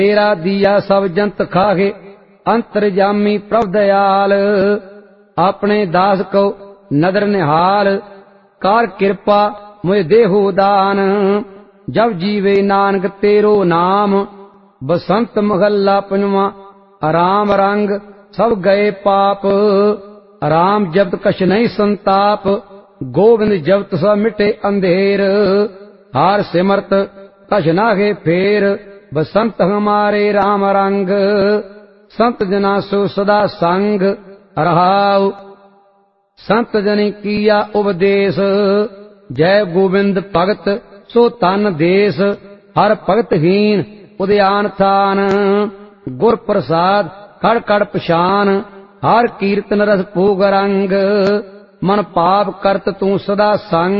तेरा दिया सब जंत खाहे अंतरजामी प्रभ दयाल। अपने दास को नदर निहाल कार कृपा मुझ देहो दान। जब जीवे नानक तेरो नाम बसंत महला पंजवा। राम रंग सब गए पाप राम जब्त कछ नहीं संताप। गोविंद जब्त सब मिटे अंधेर हार सिमरत कछ नागे फेर। बसंत हमारे राम रंग संत जना सो सदा संग। रहाउ संत जन किया उपदेश जय गोविंद भगत सो तन देश। हर भगत हीन उद्यान थान गुर प्रसाद कड़ कड़ पछान। हर कीर्तन रस भोग रंग मन पाप करत तू सदा संग।